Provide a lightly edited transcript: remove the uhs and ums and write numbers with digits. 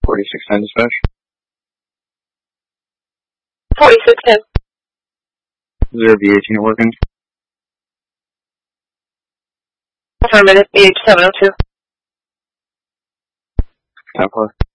4610 dispatch. 4610. Is there a V18 working? Affirmative, BH702. 10-4.